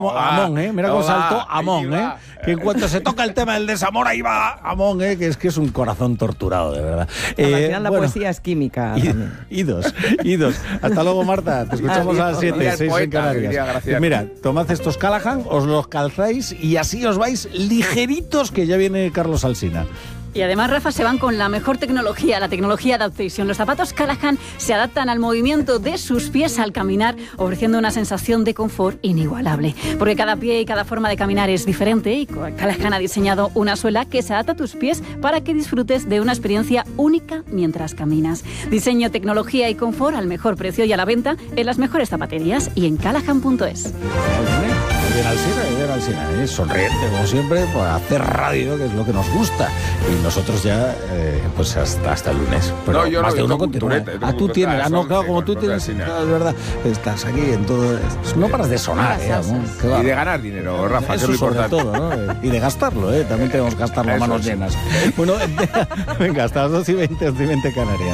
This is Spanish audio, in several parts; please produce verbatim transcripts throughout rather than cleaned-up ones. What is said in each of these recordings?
Amón, ¿eh? Mira cómo saltó Amón, ¿eh? Que en cuanto se toca el tema del desamor, ahí va Amón, ¿eh? Que es que es un corazón torturado, de verdad. Eh, al final la bueno, poesía es química. Y, y dos, y dos. Hasta luego, Marta. Te escuchamos a las siete, seis en Canarias. Mira, tomad estos Callahan, os los calzáis y así os vais ligeritos, que ya viene Carlos Alsina. Y además, Rafa, se van con la mejor tecnología, la tecnología Adaptation. Los zapatos Callahan se adaptan al movimiento de sus pies al caminar, ofreciendo una sensación de confort inigualable. Porque cada pie y cada forma de caminar es diferente y Callahan ha diseñado una suela que se adapta a tus pies para que disfrutes de una experiencia única mientras caminas. Diseño, tecnología y confort al mejor precio y a la venta en las mejores zapaterías y en callahan punto es. Bien Alsina, bien Alsina, ¿eh? Sonriente como siempre, pues hacer radio, que es lo que nos gusta. Y nosotros ya, eh, pues hasta, hasta el lunes. Pero no, yo más no, de yo uno tengo continúa. turete, tengo Ah, tú tienes, ah, no, claro, como tú tienes, claro, es verdad, estás aquí en todo, no paras de sonar, eh, amor, y de ganar dinero, Rafa, eso que es lo sobre importante. todo, ¿no? Y de gastarlo, eh, también tenemos que gastarlo a manos sí. llenas. Bueno, venga, hasta las dos y veinte, dos y veinte Canarias.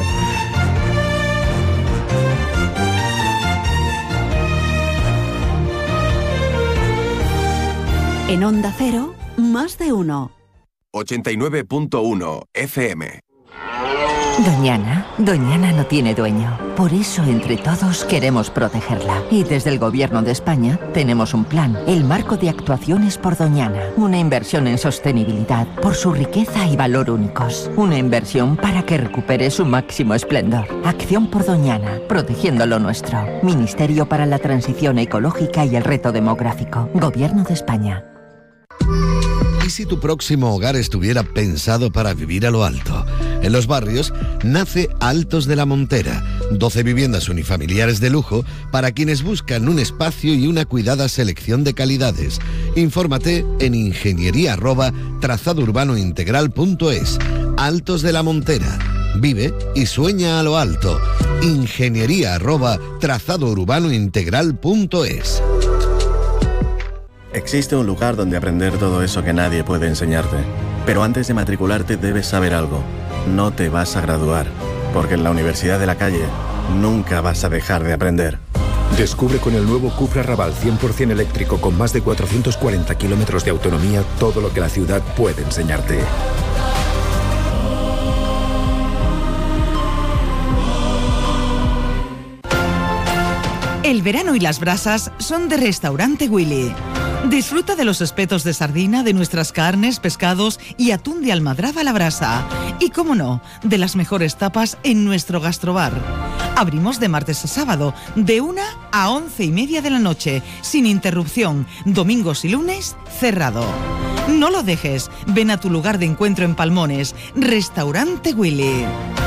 En Onda Cero, más de uno. ochenta y nueve punto uno F M. Doñana, Doñana no tiene dueño. Por eso, entre todos, queremos protegerla. Y desde el Gobierno de España tenemos un plan, el Marco de Actuaciones por Doñana. Una inversión en sostenibilidad por su riqueza y valor únicos. Una inversión para que recupere su máximo esplendor. Acción por Doñana, protegiendo lo nuestro. Ministerio para la Transición Ecológica y el Reto Demográfico. Gobierno de España. ¿Y si tu próximo hogar estuviera pensado para vivir a lo alto? En Los Barrios nace Altos de la Montera, doce viviendas unifamiliares de lujo para quienes buscan un espacio y una cuidada selección de calidades. Infórmate en ingeniería arroba trazado urbano integral punto es. Altos de la Montera. Vive y sueña a lo alto. Ingeniería arroba trazado urbano integral punto es. Existe un lugar donde aprender todo eso que nadie puede enseñarte. Pero antes de matricularte debes saber algo. No te vas a graduar, porque en la Universidad de la Calle nunca vas a dejar de aprender. Descubre con el nuevo Cupra Raval cien por ciento eléctrico con más de cuatrocientos cuarenta kilómetros de autonomía todo lo que la ciudad puede enseñarte. El verano y las brasas son de Restaurante Willy. Disfruta de los espetos de sardina, de nuestras carnes, pescados y atún de almadraba a la brasa. Y, cómo no, de las mejores tapas en nuestro gastrobar. Abrimos de martes a sábado, de una a once y media de la noche, sin interrupción. Domingos y lunes, cerrado. No lo dejes. Ven a tu lugar de encuentro en Palmones. Restaurante Willy.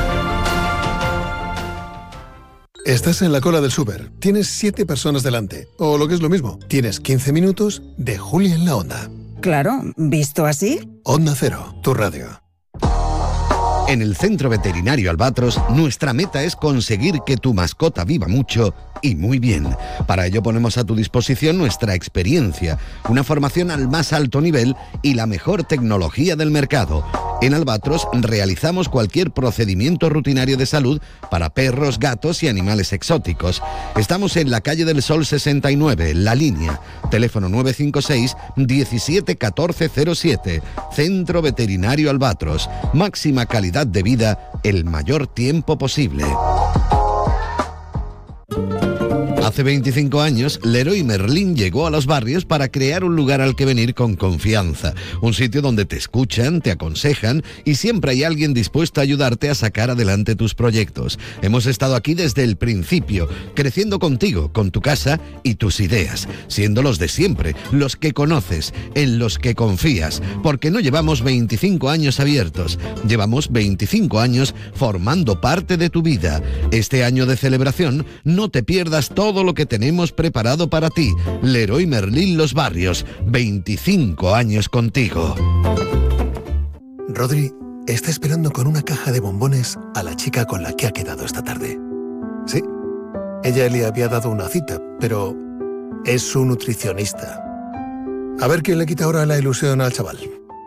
Estás en la cola del súper, tienes siete personas delante, o lo que es lo mismo, tienes quince minutos de Julia en la Onda. Claro, ¿visto así? Onda Cero, tu radio. En el Centro Veterinario Albatros, nuestra meta es conseguir que tu mascota viva mucho y muy bien. Para ello ponemos a tu disposición nuestra experiencia, una formación al más alto nivel y la mejor tecnología del mercado. En Albatros realizamos cualquier procedimiento rutinario de salud para perros, gatos y animales exóticos. Estamos en la calle del Sol sesenta y nueve, La Línea. Teléfono nueve cinco seis, diecisiete catorce cero siete. Centro Veterinario Albatros. Máxima calidad de vida el mayor tiempo posible. Hace veinticinco años, Leroy Merlin llegó a Los Barrios para crear un lugar al que venir con confianza. Un sitio donde te escuchan, te aconsejan y siempre hay alguien dispuesto a ayudarte a sacar adelante tus proyectos. Hemos estado aquí desde el principio, creciendo contigo, con tu casa y tus ideas, siendo los de siempre, los que conoces, en los que confías, porque no llevamos veinticinco años abiertos, llevamos veinticinco años formando parte de tu vida. Este año de celebración, no te pierdas todo lo que tenemos preparado para ti. Leroy Merlin Los Barrios, veinticinco años contigo. Rodri está esperando con una caja de bombones a la chica con la que ha quedado esta tarde. Sí, ella le había dado una cita, pero es su nutricionista. A ver quién le quita ahora la ilusión al chaval.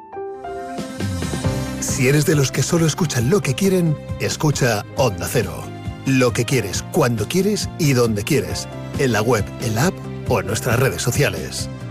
Si eres de los que solo escuchan lo que quieren, escucha Onda Cero. Lo que quieres, cuando quieres y donde quieres. En la web, en la app o en nuestras redes sociales.